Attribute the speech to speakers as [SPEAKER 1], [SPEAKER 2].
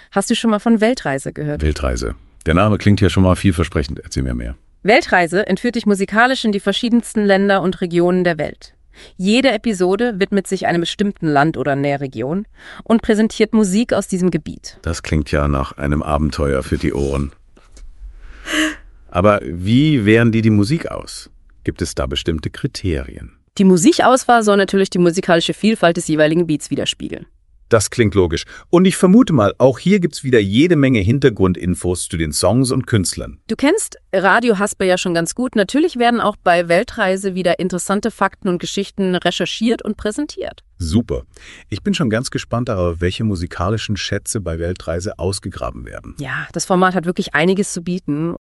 [SPEAKER 1] Hast du schon mal von Weltreise gehört?
[SPEAKER 2] Weltreise. Der Name klingt ja schon mal vielversprechend. Erzähl mir mehr.
[SPEAKER 1] Weltreise entführt dich musikalisch in die verschiedensten Länder und Regionen der Welt. Jede Episode widmet sich einem bestimmten Land oder Nährregion und präsentiert Musik aus diesem Gebiet.
[SPEAKER 2] Das klingt ja nach einem Abenteuer für die Ohren. Aber wie wählen die Musik aus? Gibt es da bestimmte Kriterien?
[SPEAKER 1] Die Musikauswahl soll natürlich die musikalische Vielfalt des jeweiligen Beats widerspiegeln.
[SPEAKER 2] Das klingt logisch. Und ich vermute mal, auch hier gibt's wieder jede Menge Hintergrundinfos zu den Songs und Künstlern.
[SPEAKER 1] Du kennst Radio Hasper ja schon ganz gut. Natürlich werden auch bei Weltreise wieder interessante Fakten und Geschichten recherchiert und präsentiert.
[SPEAKER 2] Super. Ich bin schon ganz gespannt darauf, welche musikalischen Schätze bei Weltreise ausgegraben werden.
[SPEAKER 1] Ja, das Format hat wirklich einiges zu bieten